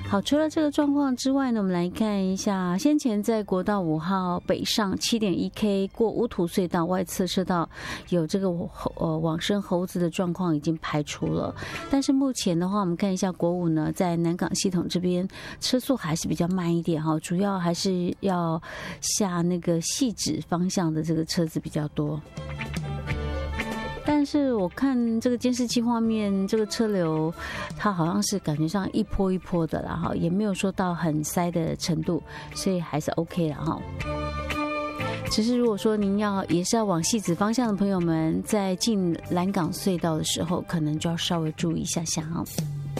好，除了这个状况之外呢，我们来看一下，先前在国道5号北上 7.1K 过乌土隧道外侧车道有这个往生猴子的状况已经排除了，但是目前的话，我们看一下国5呢，在南港系统这边车速还是比较慢一点哈，主要还是要下那个汐止方向的这个车子比较多。但是我看这个监视器画面，这个车流它好像是感觉上一波一波的啦哈，也没有说到很塞的程度，所以还是 OK 了哈。只是如果说您也是要往汐止方向的朋友们，在进南港隧道的时候，可能就要稍微注意一下下哦。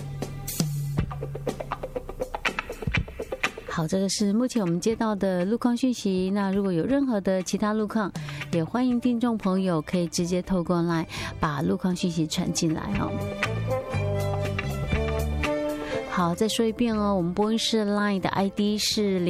好，这个是目前我们接到的路况讯息。那如果有任何的其他路况，也欢迎听众朋友可以直接透过 LINE 把路况讯息传进来哦。好，再说一遍哦，我们播音室 LINE 的 ID 是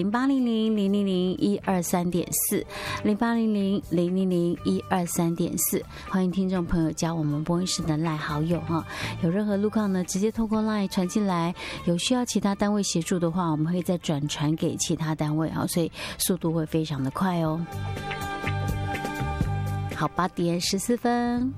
0800-000-123.4，0800-000-123.4，欢迎听众朋友加我们播音室的 LINE 好友哈。有任何路况呢，直接透过 LINE 传进来，有需要其他单位协助的话，我们会再转传给其他单位哈，所以速度会非常的快哦。好，8点14分。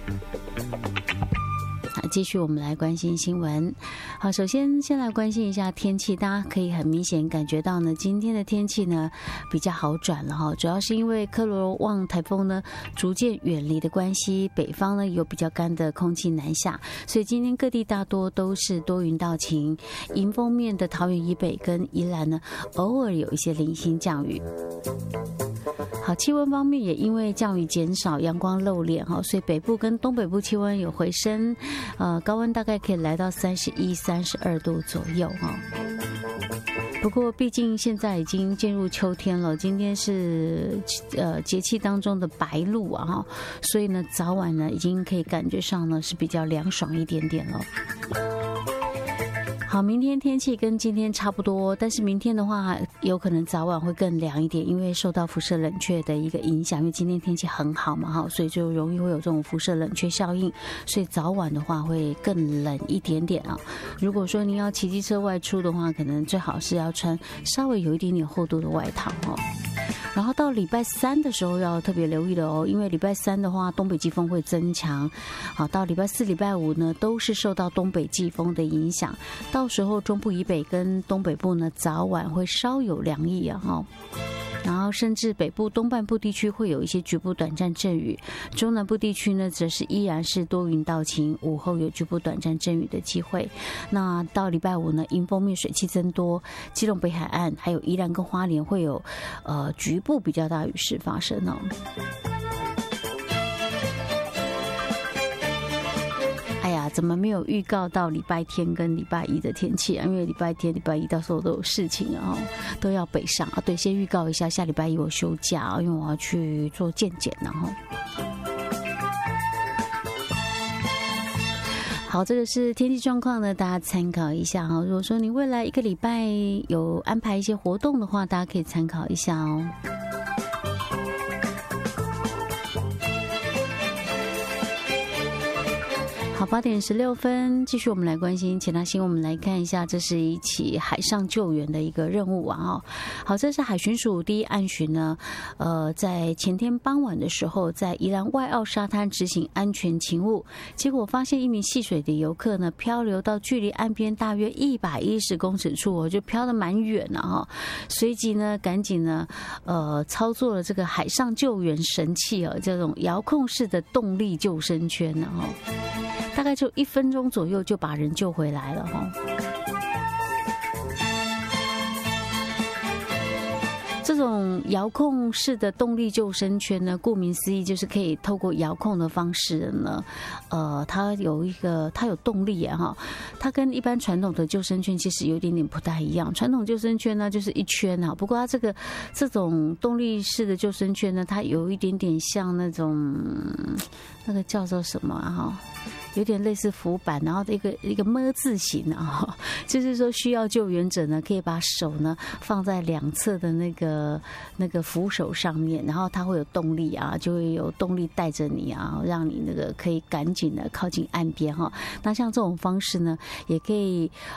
继续我们来关心新闻。好，首先来关心一下天气，大家可以很明显感觉到呢，今天的天气呢比较好转了哈，主要是因为科罗旺台风呢逐渐远离的关系，北方呢有比较干的空气南下，所以今天各地大多都是多云到晴，迎风面的桃园以北跟宜兰呢偶尔有一些零星降雨。好，气温方面也因为降雨减少，阳光露脸哈，所以北部跟东北部气温有回升，高温大概可以来到31、32度左右哈。不过毕竟现在已经进入秋天了，今天是节气当中的白露啊哈，所以呢早晚呢已经可以感觉上呢是比较凉爽一点点了。好，明天天气跟今天差不多，但是明天的话有可能早晚会更凉一点，因为受到辐射冷却的一个影响，因为今天天气很好嘛哈，所以就容易会有这种辐射冷却效应，所以早晚的话会更冷一点点啊。如果说您要骑机车外出的话，可能最好是要穿稍微有一点点厚度的外套哦。然后到礼拜3的时候要特别留意了哦，因为礼拜3的话东北季风会增强，好，到礼拜4、礼拜5呢都是受到东北季风的影响，到时候中部以北跟东北部呢早晚会稍有凉意啊哈。然后甚至北部东半部地区会有一些局部短暂阵雨，中南部地区呢则是依然是多云到晴，午后有局部短暂阵雨的机会。那到礼拜5呢，迎风面水汽增多，基隆北海岸还有宜兰跟花莲会有局部比较大雨势发生哦。哎呀，怎么没有预告到礼拜天跟礼拜1的天气啊？因为礼拜天、礼拜1到时候都有事情啊，都要北上啊。对，先预告一下，下礼拜1我休假啊，因为我要去做健检，然后。好，这个是天气状况呢，大家参考一下哈。如果说你未来1个礼拜有安排一些活动的话，大家可以参考一下哦。好，8点16分，继续我们来关心其他新闻。我们来看一下，这是一起海上救援的一个任务啊。好，这是海巡署第1岸巡呢，在前天傍晚的时候，在宜兰外澳沙滩执行安全勤务，结果发现一名戏水的游客呢，漂流到距离岸边大约110公尺处，就漂得蛮远了哈。随即呢，赶紧呢，操作了这个海上救援神器哦，这种遥控式的动力救生圈呢哈。大概就1分钟左右就把人救回来了哈。这种遥控式的动力救生圈呢，顾名思义就是可以透过遥控的方式呢，它有动力哈，它跟一般传统的救生圈其实有一点点不太一样。传统救生圈呢就是一圈啊，不过它这种动力式的救生圈呢，它有一点点像那种那个叫做什么啊？有点类似浮板，然后一个么字形啊，就是说需要救援者呢，可以把手呢放在两侧的那个扶手上面，然后它会有动力啊，就会有动力带着你啊，让你那个可以赶紧的靠近岸边哈。那像这种方式呢，也可以